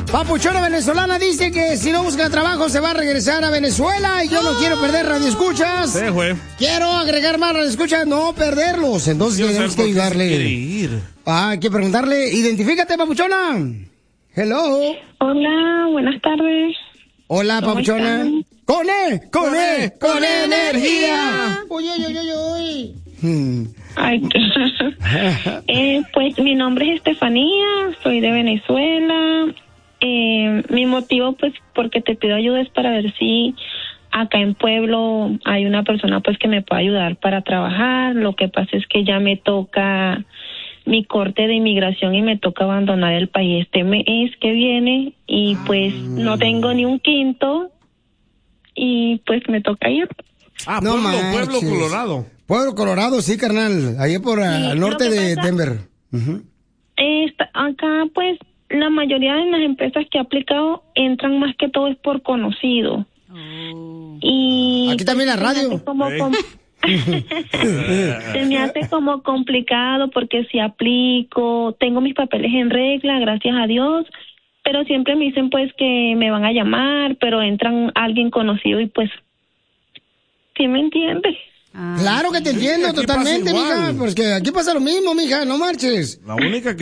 Papuchona venezolana dice que si no busca trabajo se va a regresar a Venezuela y yo no quiero perder radioescuchas. Sí, güey. Quiero agregar más radioescuchas, no perderlos. Entonces tenemos que ayudarle. Hay que preguntarle, identifícate, Papuchona. Hello. Hola, buenas tardes. Hola, Papuchona. ¡Con energía! ¡Uy, uy, uy, uy! Ay, pues mi nombre es Estefanía, soy de Venezuela. Mi motivo, pues, porque te pido ayuda es para ver si acá en Pueblo hay una persona, pues, que me pueda ayudar para trabajar. Lo que pasa es que ya me toca mi corte de inmigración y me toca abandonar el país este mes que viene y, pues, no tengo ni un quinto y, pues, me toca ir. No Pueblo Colorado. Pueblo Colorado, sí, carnal. Ahí por al norte de Denver. Acá, pues, la mayoría de las empresas que he aplicado entran más que todo es por conocido. Y aquí también la radio. Se me hace como complicado porque si aplico, tengo mis papeles en regla, gracias a Dios, pero siempre me dicen pues que me van a llamar, pero entran alguien conocido y pues, ¿sí me entiendes? Claro que te entiendo totalmente, mija, porque aquí pasa lo mismo, mija, no marches. La única que